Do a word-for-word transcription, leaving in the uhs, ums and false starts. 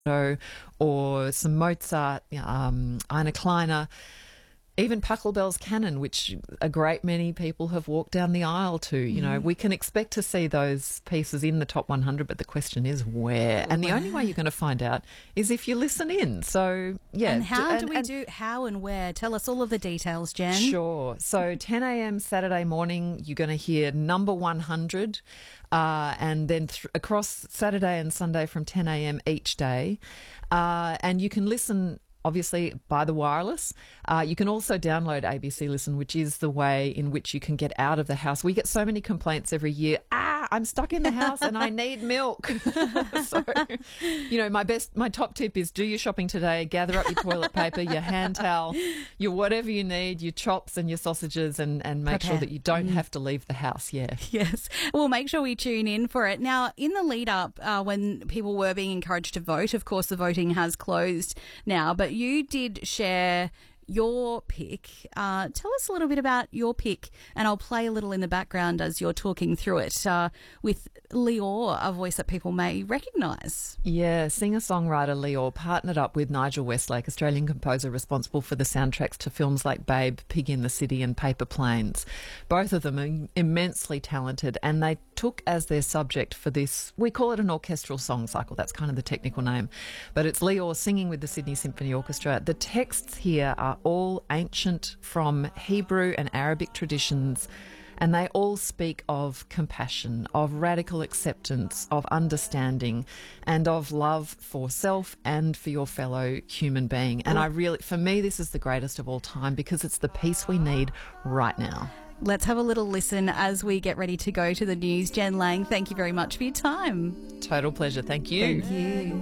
or some Mozart, um, Ina Kleiner, even Pachelbel's Canon, which a great many people have walked down the aisle to. You know, we can expect to see those pieces in the top one hundred, but the question is where. And the only way you're going to find out is if you listen in. So, yeah. And how and, do we and, do, how and where? Tell us all of the details, Jen. Sure. So ten a.m. Saturday morning, you're going to hear number one hundred, uh, and then th- across Saturday and Sunday from ten a.m. each day. Uh, and you can listen obviously by the wireless. Uh, you can also download A B C Listen, which is the way in which you can get out of the house. We get so many complaints every year. Ah, I'm stuck in the house and I need milk. So, you know, my best, my top tip is do your shopping today. Gather up your toilet paper, your hand towel, your whatever you need, your chops and your sausages, and, and make Prepare. sure that you don't have to leave the house. Yeah. Yes. Well, make sure we tune in for it. Now, in the lead up, uh, when people were being encouraged to vote, of course, the voting has closed now, but you did share your pick. Uh, tell us a little bit about your pick, and I'll play a little in the background as you're talking through it uh, with Lior, a voice that people may recognise. Yeah, singer-songwriter Lior partnered up with Nigel Westlake, Australian composer responsible for the soundtracks to films like Babe, Pig in the City and Paper Planes. Both of them are immensely talented, and they took as their subject for this, we call it an orchestral song cycle, that's kind of the technical name, but it's Lior singing with the Sydney Symphony Orchestra. The texts here are all ancient from Hebrew and Arabic traditions, and they all speak of compassion, of radical acceptance, of understanding, and of love for self and for your fellow human being. And I really, for me, this is the greatest of all time because it's the peace we need right now. Let's have a little listen as we get ready to go to the news. Jen Lang, thank you very much for your time. Total pleasure. Thank you. Thank you.